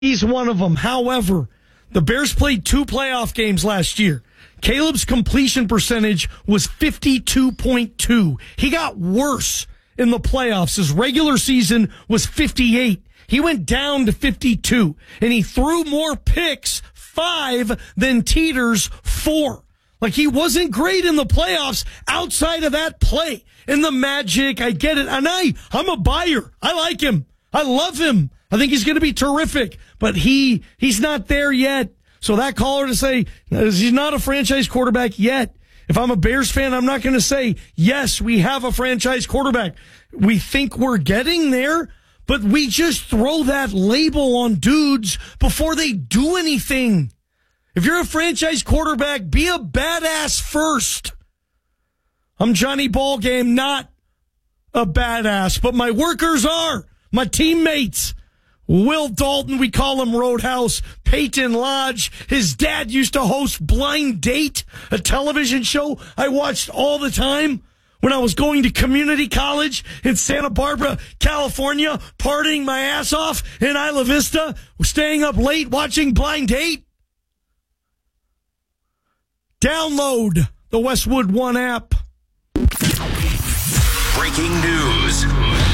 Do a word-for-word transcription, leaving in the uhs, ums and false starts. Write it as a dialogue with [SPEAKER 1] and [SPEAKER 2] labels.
[SPEAKER 1] He's one of them. However, the Bears played two playoff games last year. Caleb's completion percentage was fifty-two point two. He got worse in the playoffs. His regular season was fifty-eight. He went down to fifty-two, and he threw more picks, five, than Teeters, four. Like, he wasn't great in the playoffs outside of that play. In the Magic, I get it. And I, I'm a buyer. I like him. I love him. I think he's going to be terrific. But he, he's not there yet. So that caller to say he's not a franchise quarterback yet. If I'm a Bears fan, I'm not going to say, yes, we have a franchise quarterback. We think we're getting there, but we just throw that label on dudes before they do anything. If you're a franchise quarterback, be a badass first. I'm Johnny Ballgame, not a badass, but my workers are. My teammates. Will Dalton, we call him Roadhouse. Peyton Lodge, his dad used to host Blind Date, a television show I watched all the time when I was going to community college in Santa Barbara, California, partying my ass off in Isla Vista, staying up late watching Blind Date. Download the Westwood One app.
[SPEAKER 2] Breaking news.